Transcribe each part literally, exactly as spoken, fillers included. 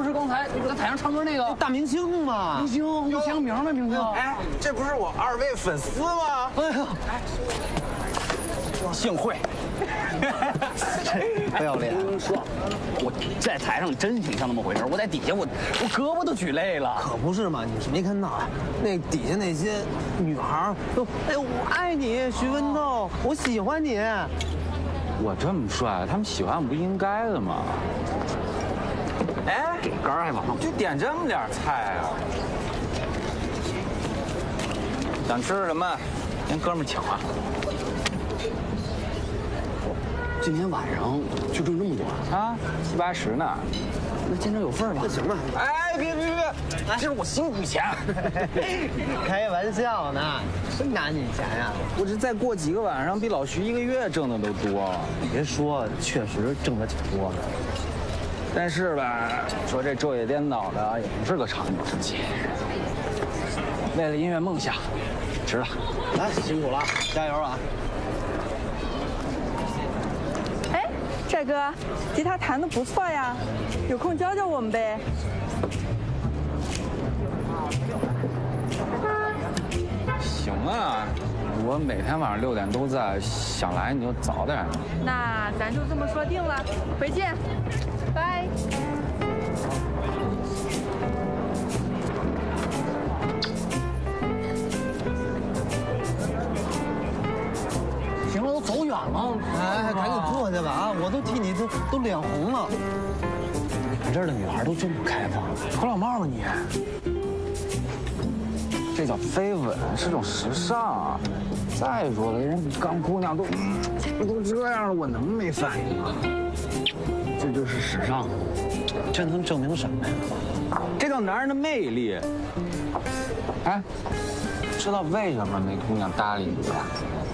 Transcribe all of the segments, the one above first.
是刚才在台上唱歌那个大明星吗？ 明星，有签名的明星。 哎，这不是我二位粉丝吗？ 哎呀， 幸会。 不要脸！ 说，我在台上真挺像那么回事，我在底下我我胳膊都举累了。 可不是嘛，你是没看到啊？那底下那些女孩都，哎，我爱你，徐文透，我喜欢你。 我这么帅，他们喜欢我不应该的吗？ 哎， 这杆儿还往上， 就点这么点菜啊？想吃什么？跟哥们请啊！ 今天晚上就挣这么多啊，七八十呢。 那见着有份儿吧？ 那行吧。 哎，别别别， 这是我辛苦钱。 开玩笑呢，谁拿你钱呀？ 我这再过几个晚上，比老徐一个月挣的都多。 你别说，确实挣的挺多的。 但是吧，说这昼夜颠倒的也不是个长久之计。为了音乐梦想，值了。 来，辛苦了，加油啊！ 哎，帅哥，吉他弹得不错呀，有空教教我们呗。 行啊，我每天晚上六点都在，想来你就早点。 那咱就这么说定了，回见，拜。 行了，都走远了。 哎，赶紧坐下吧啊！我都替你都都脸红了。 你看这儿的女孩都这么开放，土老帽了你。 这叫飞吻，是种时尚。再说了，人刚姑娘都都这样了，我能没反应吗？ 这就是时尚， 这能证明什么呀？ 这叫男人的魅力。哎，知道为什么那姑娘搭理你吧？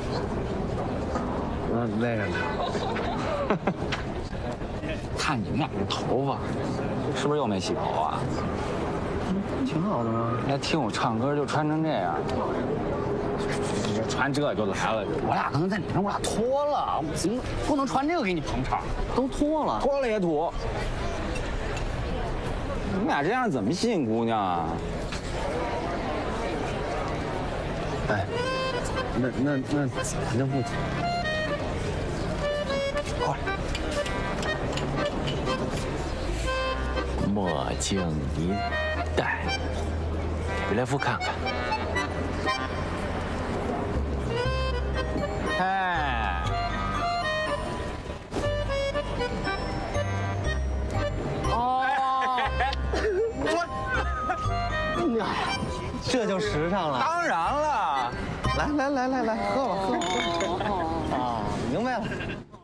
嗯，为什么？ 看你们俩这头发，是不是又没洗头啊？ 挺好的吗？ 来听我唱歌就穿成这样，穿这就来了。 我俩刚才在里面，我俩脱了，我行，不能穿这个给你捧场。 都脱了， 脱了也土。你们俩这样怎么吸引姑娘啊？ 哎，那那那咱就不提。过来。 墨镜一戴，别来福看看。 哎， 哦， 呀，这就时尚了。 当然了， 来来来来来，喝吧喝吧。啊，明白了。